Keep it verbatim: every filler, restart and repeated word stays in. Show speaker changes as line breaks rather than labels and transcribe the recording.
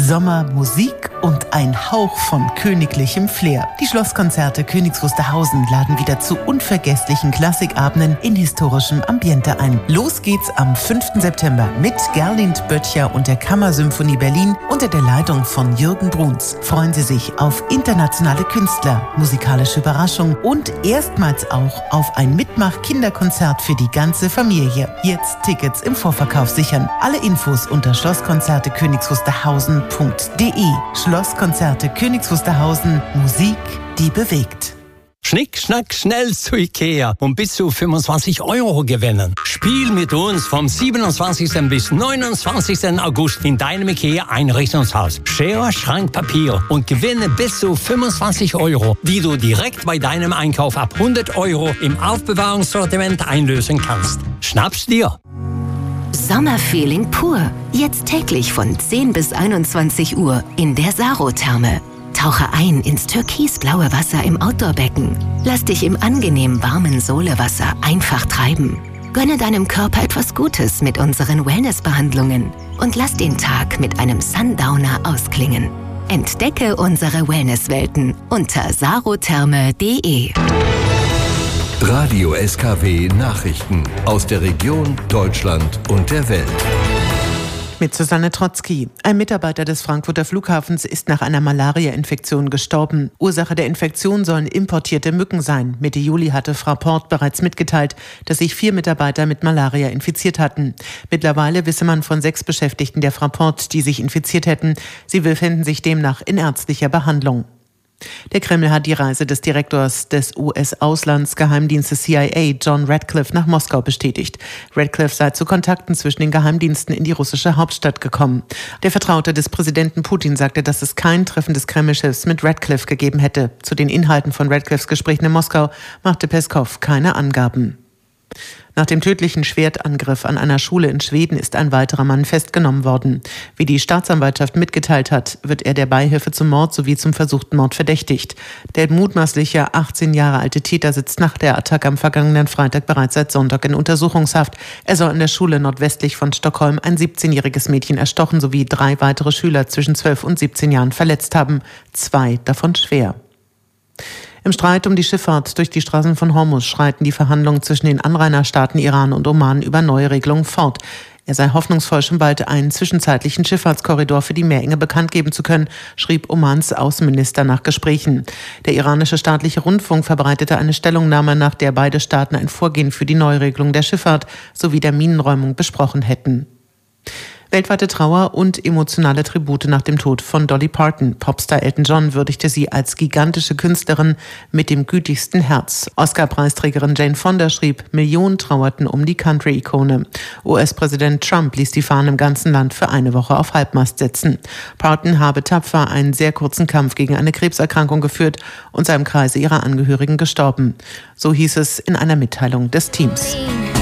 Sommer, Musik und ein Hauch von königlichem Flair. Die Schlosskonzerte Königs Wusterhausen laden wieder zu unvergesslichen Klassikabenden in historischem Ambiente ein. Los geht's am fünften September mit Gerlind Böttcher und der Kammersymphonie Berlin unter der Leitung von Jürgen Bruns. Freuen Sie sich auf internationale Künstler, musikalische Überraschungen und erstmals auch auf ein Mitmach-Kinderkonzert für die ganze Familie. Jetzt Tickets im Vorverkauf sichern. Alle Infos unter schlosskonzerte königs wusterhausen punkt de. Schlosskonzerte Königs Wusterhausen. Musik, die bewegt.
Schnick, schnack, schnell zu Ikea und bis zu fünfundzwanzig Euro gewinnen. Spiel mit uns vom siebenundzwanzigsten bis neunundzwanzigsten August in deinem Ikea-Einrichtungshaus. Schere, Schrank, Papier und gewinne bis zu fünfundzwanzig Euro, die du direkt bei deinem Einkauf ab hundert Euro im Aufbewahrungssortiment einlösen kannst. Schnapp's dir!
Sommerfeeling pur. Jetzt täglich von zehn bis einundzwanzig Uhr in der Saro-Therme. Tauche ein ins türkisblaue Wasser im Outdoor-Becken. Lass dich im angenehm warmen Solewasser einfach treiben. Gönne deinem Körper etwas Gutes mit unseren Wellnessbehandlungen und lass den Tag mit einem Sundowner ausklingen. Entdecke unsere Wellnesswelten unter sarotherme punkt de.
Radio S K W Nachrichten aus der Region, Deutschland und der Welt.
Mit Susanne Trotzki. Ein Mitarbeiter des Frankfurter Flughafens ist nach einer Malaria-Infektion gestorben. Ursache der Infektion sollen importierte Mücken sein. Mitte Juli hatte Fraport bereits mitgeteilt, dass sich vier Mitarbeiter mit Malaria infiziert hatten. Mittlerweile wisse man von sechs Beschäftigten der Fraport, die sich infiziert hätten. Sie befinden sich demnach in ärztlicher Behandlung. Der Kreml hat die Reise des Direktors des U S-Auslandsgeheimdienstes C I A, John Ratcliffe, nach Moskau bestätigt. Ratcliffe sei zu Kontakten zwischen den Geheimdiensten in die russische Hauptstadt gekommen. Der Vertraute des Präsidenten Putin sagte, dass es kein Treffen des Kreml-Chefs mit Ratcliffe gegeben hätte. Zu den Inhalten von Ratcliffes Gesprächen in Moskau machte Peskow keine Angaben. Nach dem tödlichen Schwertangriff an einer Schule in Schweden ist ein weiterer Mann festgenommen worden. Wie die Staatsanwaltschaft mitgeteilt hat, wird er der Beihilfe zum Mord sowie zum versuchten Mord verdächtigt. Der mutmaßliche achtzehn Jahre alte Täter sitzt nach der Attacke am vergangenen Freitag bereits seit Sonntag in Untersuchungshaft. Er soll in der Schule nordwestlich von Stockholm ein siebzehnjähriges Mädchen erstochen sowie drei weitere Schüler zwischen zwölf und siebzehn Jahren verletzt haben, zwei davon schwer. Im Streit um die Schifffahrt durch die Straßen von Hormuz schreiten die Verhandlungen zwischen den Anrainerstaaten Iran und Oman über neue Regelungen fort. Er sei hoffnungsvoll, schon bald einen zwischenzeitlichen Schifffahrtskorridor für die Meerenge bekannt geben zu können, schrieb Omans Außenminister nach Gesprächen. Der iranische staatliche Rundfunk verbreitete eine Stellungnahme, nach der beide Staaten ein Vorgehen für die Neuregelung der Schifffahrt sowie der Minenräumung besprochen hätten. Weltweite Trauer und emotionale Tribute nach dem Tod von Dolly Parton. Popstar Elton John würdigte sie als gigantische Künstlerin mit dem gütigsten Herz. Oscar-Preisträgerin Jane Fonda schrieb, Millionen trauerten um die Country-Ikone. U S-Präsident Trump ließ die Fahnen im ganzen Land für eine Woche auf Halbmast setzen. Parton habe tapfer einen sehr kurzen Kampf gegen eine Krebserkrankung geführt und sei im Kreise ihrer Angehörigen gestorben. So hieß es in einer Mitteilung des Teams.